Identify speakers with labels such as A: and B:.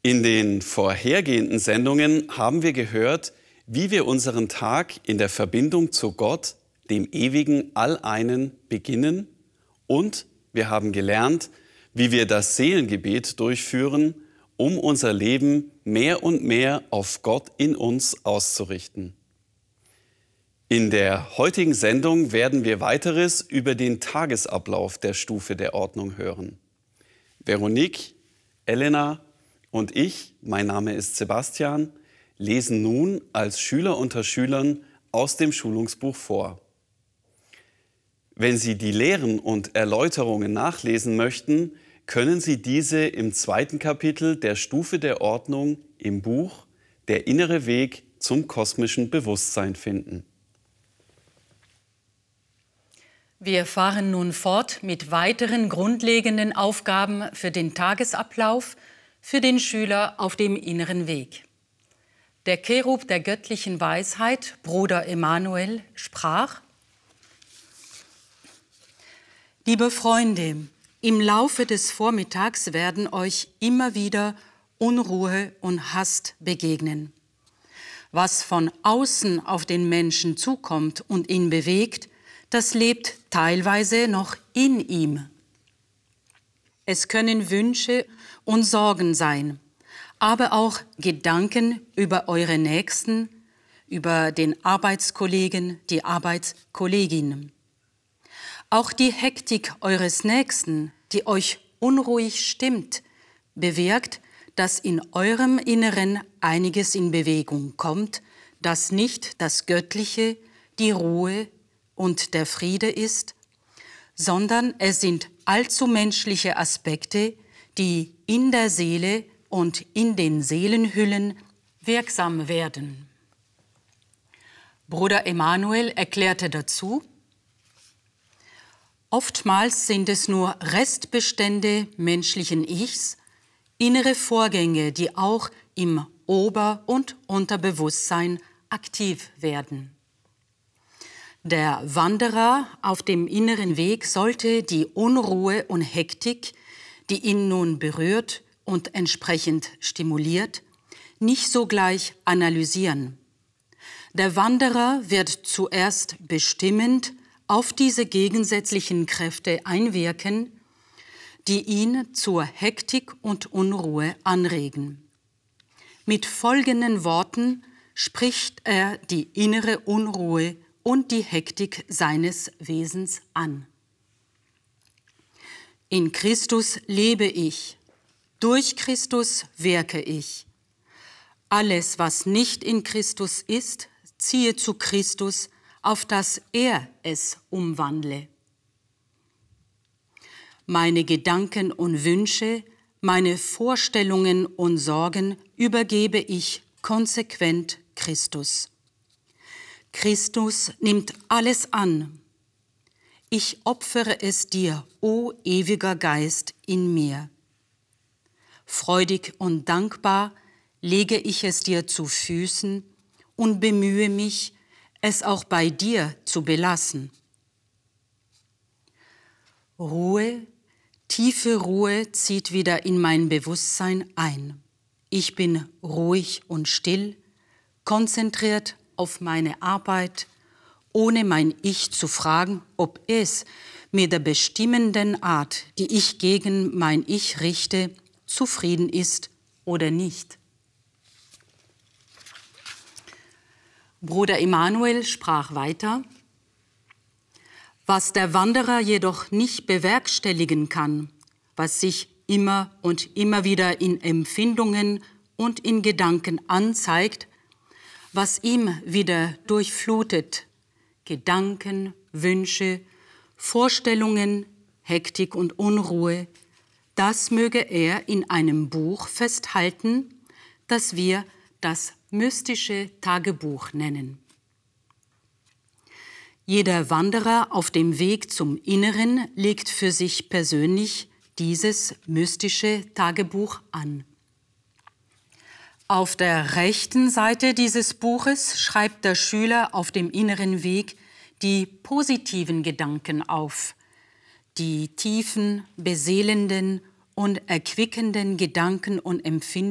A: In den vorhergehenden Sendungen haben wir gehört, wie wir unseren Tag in der Verbindung zu Gott, dem ewigen Alleinen, beginnen, und wir haben gelernt, wie wir das Seelengebet durchführen, um unser Leben mehr und mehr auf Gott in uns auszurichten. In der heutigen Sendung werden wir weiteres über den Tagesablauf der Stufe der Ordnung hören. Veronique, Elena und ich, mein Name ist Sebastian, lesen nun als Schüler unter Schülern aus dem Schulungsbuch vor. Wenn Sie die Lehren und Erläuterungen nachlesen möchten, können Sie diese im 2. Kapitel der Stufe der Ordnung im Buch Der innere Weg zum kosmischen Bewusstsein finden.
B: Wir fahren nun fort mit weiteren grundlegenden Aufgaben für den Tagesablauf für den Schüler auf dem inneren Weg. Der Cherub der göttlichen Weisheit, Bruder Emanuel, sprach: Liebe Freunde, im Laufe des Vormittags werden euch immer wieder Unruhe und Hast begegnen. Was von außen auf den Menschen zukommt und ihn bewegt, das lebt teilweise noch in ihm. Es können Wünsche und Sorgen sein, aber auch Gedanken über eure Nächsten, über den Arbeitskollegen, die Arbeitskollegin. Auch die Hektik eures Nächsten, die euch unruhig stimmt, bewirkt, dass in eurem Inneren einiges in Bewegung kommt, das nicht das Göttliche, die Ruhe und der Friede ist, sondern es sind allzu menschliche Aspekte, die in der Seele und in den Seelenhüllen wirksam werden. Bruder Emanuel erklärte dazu: Oftmals sind es nur Restbestände menschlichen Ichs, innere Vorgänge, die auch im Ober- und Unterbewusstsein aktiv werden. Der Wanderer auf dem inneren Weg sollte die Unruhe und Hektik, die ihn nun berührt und entsprechend stimuliert, nicht sogleich analysieren. Der Wanderer wird zuerst bestimmend auf diese gegensätzlichen Kräfte einwirken, die ihn zur Hektik und Unruhe anregen. Mit folgenden Worten spricht er die innere Unruhe und die Hektik seines Wesens an. In Christus lebe ich, durch Christus wirke ich. Alles, was nicht in Christus ist, ziehe zu Christus, auf dass er es umwandle. Meine Gedanken und Wünsche, meine Vorstellungen und Sorgen übergebe ich konsequent Christus. Christus nimmt alles an. Ich opfere es dir, o ewiger Geist, in mir. Freudig und dankbar lege ich es dir zu Füßen und bemühe mich, es auch bei dir zu belassen. Ruhe, tiefe Ruhe zieht wieder in mein Bewusstsein ein. Ich bin ruhig und still, konzentriert auf meine Arbeit, ohne mein Ich zu fragen, ob es mit der bestimmenden Art, die ich gegen mein Ich richte, zufrieden ist oder nicht. Bruder Emanuel sprach weiter: Was der Wanderer jedoch nicht bewerkstelligen kann, was sich immer und immer wieder in Empfindungen und in Gedanken anzeigt, was ihm wieder durchflutet, Gedanken, Wünsche, Vorstellungen, Hektik und Unruhe, das möge er in einem Buch festhalten, das wir das mystische Tagebuch nennen. Jeder Wanderer auf dem Weg zum Inneren legt für sich persönlich dieses mystische Tagebuch an. Auf der rechten Seite dieses Buches schreibt der Schüler auf dem inneren Weg die positiven Gedanken auf, die tiefen, beseelenden und erquickenden Gedanken und Empfindungen